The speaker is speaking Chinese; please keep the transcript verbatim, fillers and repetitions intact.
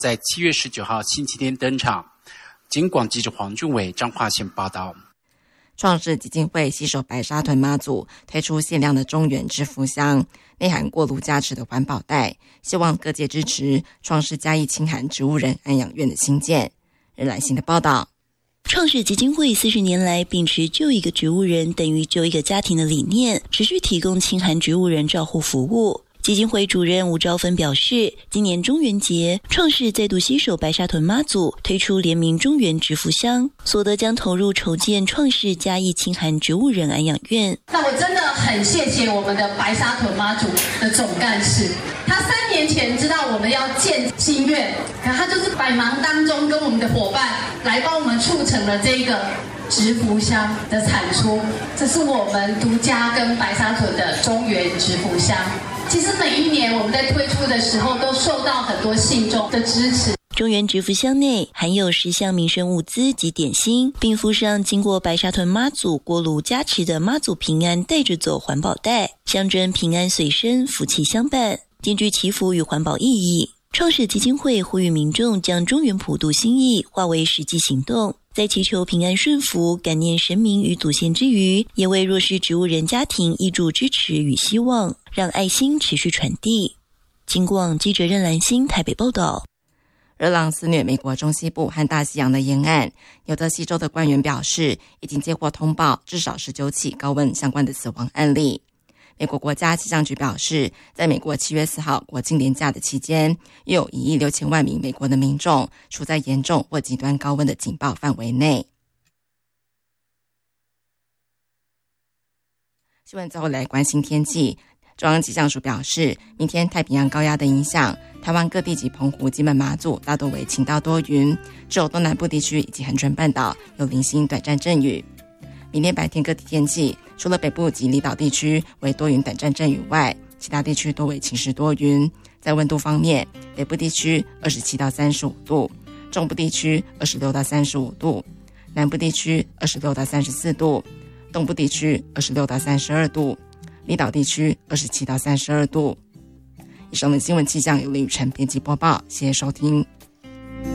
在七月十九号星期天登场。警广记者黄俊伟彰化县报道。 创世基金会携手白沙屯妈祖推出限量的中元致福箱，内含过炉加持的环保袋，希望各界支持创世嘉义清寒植物人安养院的兴建。任来信的报道。 创世基金会四十年来秉持救一个植物人等于救一个家庭的理念，持续提供清寒植物人照护服务。基金会主任吴昭芬表示，今年中元节，创世再度携手白沙屯妈祖推出联名中元植福箱，所得将投入筹建创世嘉义清寒植物人安养院。 那我真的很谢谢我们的白沙屯妈祖的总干事，他三年前知道我们要建心愿，可他就是百忙当中跟我们的伙伴来帮我们促成了这个植福箱的产出，这是我们独家跟白沙屯的中元植福箱。其实每一年我们在推出的时候都受到很多信众的支持。 中元植福箱内含有十项民生物资及点心，并附上经过白沙屯妈祖锅炉加持的妈祖平安带着走环保袋，象征平安随身，福气相伴，兼具祈福与环保意义。创世基金会呼吁民众将中元普渡心意化为实际行动，在祈求平安顺福、感念神明与祖先之余，也为弱势植物人家庭挹注支持与希望，让爱心持续传递。警广记者任兰心台北报道。 热浪肆虐美国中西部和大西洋的沿岸，有的西州的官员表示，已经接获通报至少十九起高温相关的死亡案例。美国国家气象局表示，在美国七月四号国庆连假的期间，又有一亿六千万名美国的民众处在严重或极端高温的警报范围内。新闻最后来关心天气。中央气象署表示，明天太平洋高压的影响，台湾各地及澎湖、金门、马祖大多为晴到多云，只有东南部地区以及恒春半岛有零星短暂阵雨。明天白天各地天气，除了北部及离岛地区为多云短暂阵雨外，其他地区多为晴时多云。在温度方面，北部地区二十七到三十五度，中部地区二十六到三十五度，南部地区二十六到三十四度，东部地区二十六到三十二度，离岛地区二十七到三十二度。以上的新闻气象由林宇晨编辑播报，谢谢收听。